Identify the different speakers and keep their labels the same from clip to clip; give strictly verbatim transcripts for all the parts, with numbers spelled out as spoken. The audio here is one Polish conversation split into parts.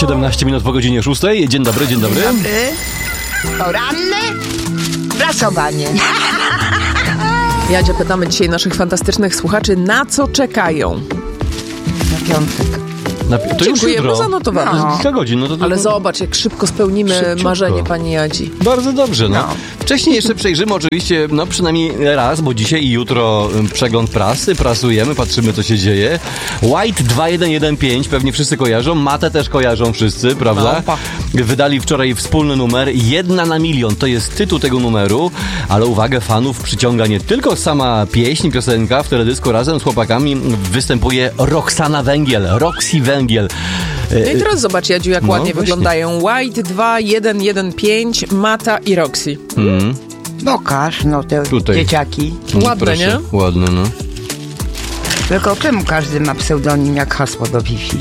Speaker 1: siedemnaście minut po godzinie szóstej. Dzień dobry, dzień dobry.
Speaker 2: Dzień dobry. Poranne prasowanie.
Speaker 3: Jadzia, pytamy dzisiaj naszych fantastycznych słuchaczy, na co czekają?
Speaker 2: Na piątek.
Speaker 1: Na, to już
Speaker 3: Dziękujemy,
Speaker 1: jutro.
Speaker 3: zanotowane.
Speaker 2: No.
Speaker 1: Kilka godzin. No to, to,
Speaker 3: Ale
Speaker 1: to,
Speaker 3: zobacz, jak szybko spełnimy
Speaker 1: Szybciutko.
Speaker 3: marzenie pani Jadzi.
Speaker 1: Bardzo dobrze, no.
Speaker 2: No.
Speaker 1: Wcześniej jeszcze przejrzymy oczywiście, no przynajmniej raz, bo dzisiaj i jutro ym, przegląd prasy, prasujemy, patrzymy co się dzieje. White dwa jeden jeden pięć, pewnie wszyscy kojarzą, Matę też kojarzą wszyscy, prawda?
Speaker 3: No, pa.
Speaker 1: Wydali wczoraj wspólny numer, jedna na milion, to jest tytuł tego numeru, ale uwagę fanów przyciąga nie tylko sama pieśń, piosenka, w teledysku razem z chłopakami występuje Roxana Węgiel, Roxy Węgiel.
Speaker 3: No i teraz zobacz, Jadziu, jak
Speaker 1: No,
Speaker 3: ładnie
Speaker 1: właśnie.
Speaker 3: wyglądają. White dwa jeden jeden pięć, Mata i Roxy.
Speaker 1: Mm,
Speaker 2: Pokaż, no te
Speaker 1: Tutaj.
Speaker 2: dzieciaki.
Speaker 3: Ładne,
Speaker 1: proszę,
Speaker 3: nie?
Speaker 1: Ładne, no.
Speaker 2: Tylko czemu każdy ma pseudonim jak hasło do Wi-Fi?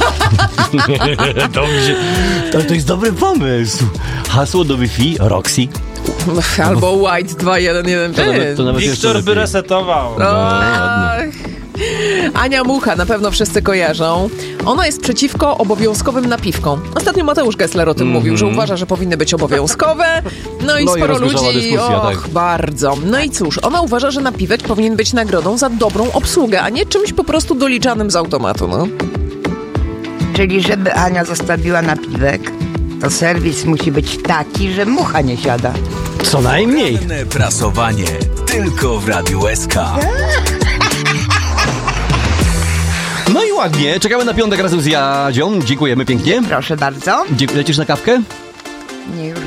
Speaker 1: Dobrze. To, to jest dobry pomysł. Hasło do Wi-Fi, Roxy.
Speaker 3: Albo White dwa jeden jeden
Speaker 1: To nawet,
Speaker 3: pięć.
Speaker 1: to nawet jeszcze
Speaker 4: Wiktor by
Speaker 1: lepiej.
Speaker 4: resetował.
Speaker 1: No, ładnie.
Speaker 3: Ach. Ania Mucha, na pewno wszyscy kojarzą. Ona jest przeciwko obowiązkowym napiwkom. Ostatnio Mateusz Gessler o tym mówił, że uważa, że powinny być obowiązkowe. No i
Speaker 1: No i
Speaker 3: sporo
Speaker 1: rozgorzała
Speaker 3: ludzi,
Speaker 1: dyskusja,
Speaker 3: och,
Speaker 1: tak.
Speaker 3: bardzo. No i cóż, ona uważa, że napiwek powinien być nagrodą za dobrą obsługę, a nie czymś po prostu doliczanym z automatu, no.
Speaker 2: Czyli żeby Ania zostawiła napiwek, to serwis musi być taki, że mucha nie siada.
Speaker 1: Co najmniej.
Speaker 5: Poranne prasowanie tylko w Radiu S K.
Speaker 1: No i ładnie. Czekamy na piątek razem z Jadzią. Dziękujemy pięknie.
Speaker 2: Proszę bardzo.
Speaker 1: Dzie- Lecisz na kawkę?
Speaker 2: Nie, już